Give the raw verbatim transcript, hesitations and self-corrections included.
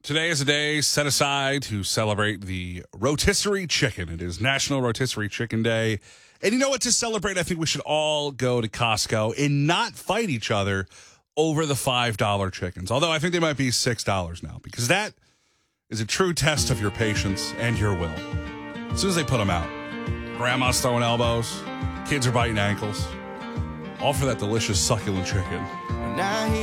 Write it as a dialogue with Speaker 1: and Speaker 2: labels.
Speaker 1: Today is a day set aside to celebrate the rotisserie chicken. It is National Rotisserie Chicken Day. And you know what? To celebrate, I think we should all go to Costco and not fight each other over the five dollar chickens. Although I think they might be six dollars now, because that is a true test of your patience and your will. As soon as they put them out, grandma's throwing elbows, kids are biting ankles, all for that delicious, succulent chicken.
Speaker 2: Now